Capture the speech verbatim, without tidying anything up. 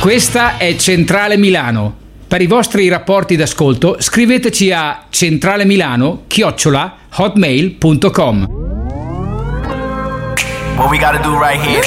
Questa è Centrale Milano. Per i vostri rapporti d'ascolto scriveteci a centralemilano chiocciola hotmail punto com. What we gotta do right here.